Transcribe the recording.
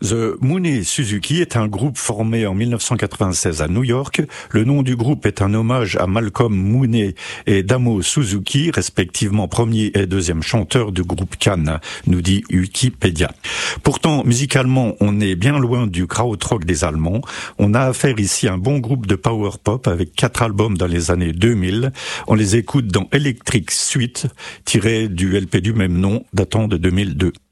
The Mooney Suzuki est un groupe formé en 1996 à New York. Le nom du groupe est un hommage à Malcolm Mooney et Damo Suzuki, respectivement premier et deuxième chanteur du groupe Can, nous dit Wikipédia. Pourtant, musicalement, on est bien loin du krautrock des Allemands. On a affaire ici à un bon groupe de power pop avec 4 albums dans les années 2000. On les écoute dans Electric Suite, tiré du LP du même nom, datant de 2002.